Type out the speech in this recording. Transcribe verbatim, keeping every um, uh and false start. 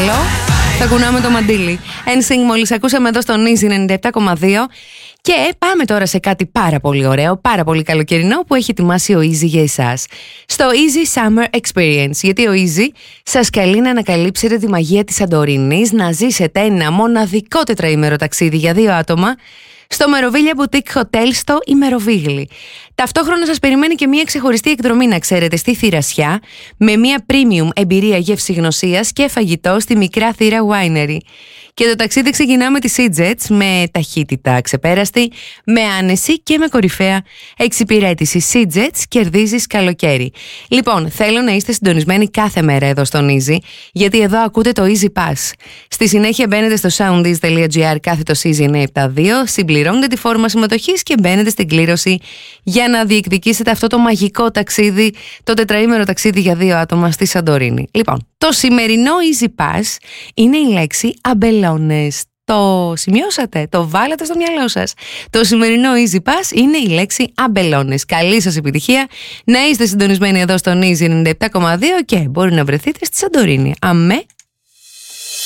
παρακαλώ. Θα κουνάμε το μαντίλι. εν συνγκ μόλις ακούσαμε εδώ στον Easy ενενήντα επτά κόμμα δύο. Και πάμε τώρα σε κάτι πάρα πολύ ωραίο, πάρα πολύ καλοκαιρινό που έχει ετοιμάσει ο Easy για εσάς. Στο Easy Summer Experience. Γιατί ο Easy σας καλεί να ανακαλύψετε τη μαγεία της Σαντορίνης, να ζήσετε ένα μοναδικό τετραήμερο ταξίδι για δύο άτομα στο Μεροβίλια Boutique Hotel στο Ημεροβίγλι. Ταυτόχρονα σας περιμένει και μια ξεχωριστή εκδρομή, να ξέρετε, στη Θηρασιά, με μια premium εμπειρία γευσηγνωσίας και φαγητό στη Μικρά Θήρα Winery. Και το ταξίδι ξεκινά με τη SeaJets, με ταχύτητα ξεπέραστη, με άνεση και με κορυφαία εξυπηρέτηση. SeaJets, κερδίζεις καλοκαίρι. Λοιπόν, θέλω να είστε συντονισμένοι κάθε μέρα εδώ στον Easy, γιατί εδώ ακούτε το Easy Pass. Στη συνέχεια μπαίνετε στο soundease τελεία gr κάθετος Easy εννιακόσια εβδομήντα δύο, συμπληρώνετε τη φόρμα συμμετοχής και μπαίνετε στην κλήρωση για να διεκδικήσετε αυτό το μαγικό ταξίδι, το τετραήμερο ταξίδι για δύο άτομα στη Σαντορίνη. Λοιπόν, το σημερινό Easy Pass είναι η λέξη αμπελώνες. Το σημειώσατε, το βάλατε στο μυαλό σας. Το σημερινό Easy Pass είναι η λέξη αμπελώνες. Καλή σας επιτυχία, να είστε συντονισμένοι εδώ στον Easy ενενήντα επτά κόμμα δύο και μπορεί να βρεθείτε στη Σαντορίνη. Αμέ.